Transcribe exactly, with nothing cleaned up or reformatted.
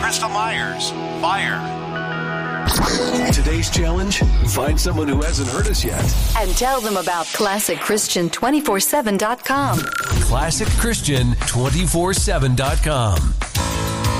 Crystal Myers, Fire. Today's challenge, find someone who hasn't heard us yet. And tell them about Classic Christian two forty-seven dot com. Classic Christian two forty-seven dot com.